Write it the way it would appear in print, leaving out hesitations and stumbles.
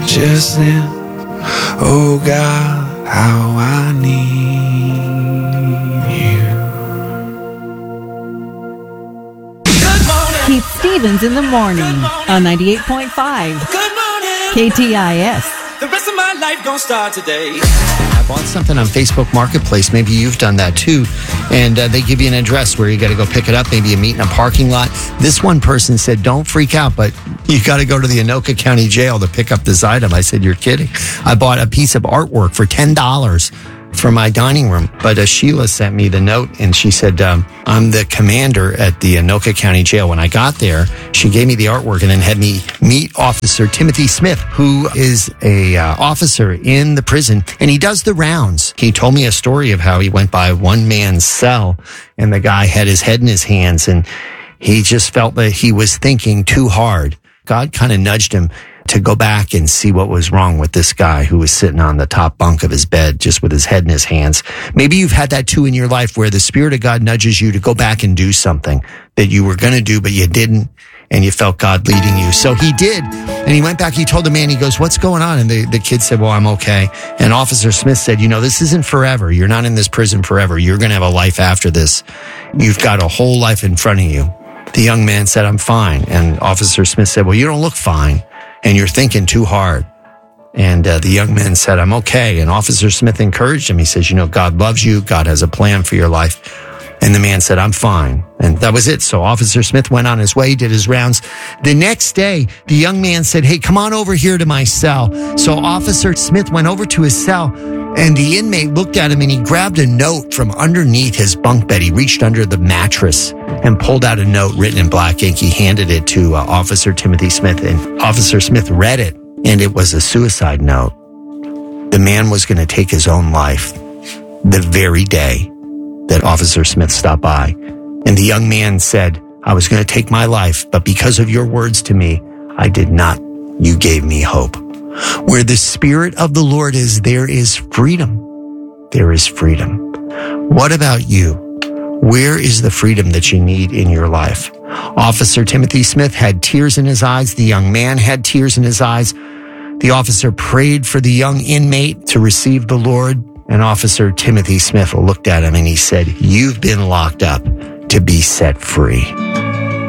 just then. Oh God, how I need you. Good morning. Keith Stevens in the morning on 98.5 KTIS. The rest of my life gonna start today. I bought something on Facebook Marketplace. Maybe you've done that too. And they give you an address where you got to go pick it up. Maybe you meet in a parking lot. This one person said, don't freak out, but you got to go to the Anoka County Jail to pick up this item. I said, you're kidding. I bought a piece of artwork for $10 for my dining room. But Sheila sent me the note and she said, I'm the commander at the Anoka County Jail. When I got there, she gave me the artwork and then had me meet Officer Timothy Smith, who is a officer in the prison, and he does the rounds. He told me a story of how he went by one man's cell and the guy had his head in his hands and he just felt that he was thinking too hard. God kind of nudged him to go back and see what was wrong with this guy who was sitting on the top bunk of his bed, just with his head in his hands. Maybe you've had that too in your life where the Spirit of God nudges you to go back and do something that you were going to do, but you didn't, and you felt God leading you. So he did. And he went back, he told the man, he goes, what's going on? And the kid said, well, I'm okay. And Officer Smith said, this isn't forever. You're not in this prison forever. You're going to have a life after this. You've got a whole life in front of you. The young man said, I'm fine. And Officer Smith said, well, you don't look fine. And you're thinking too hard. And the young man said, I'm okay. And Officer Smith encouraged him. He says, God loves you. God has a plan for your life. And the man said, I'm fine. And that was it. So Officer Smith went on his way, did his rounds. The next day, the young man said, hey, come on over here to my cell. So Officer Smith went over to his cell, and the inmate looked at him and he grabbed a note from underneath his bunk bed. He reached under the mattress and pulled out a note written in black ink. He handed it to Officer Timothy Smith, and Officer Smith read it, and it was a suicide note. The man was going to take his own life the very day that Officer Smith stopped by. And the young man said, I was going to take my life, but because of your words to me, I did not. You gave me hope. Where the Spirit of the Lord is, there is freedom. There is freedom. What about you? Where is the freedom that you need in your life? Officer Timothy Smith had tears in his eyes. The young man had tears in his eyes. The officer prayed for the young inmate to receive the Lord. And Officer Timothy Smith looked at him and he said, you've been locked up to be set free.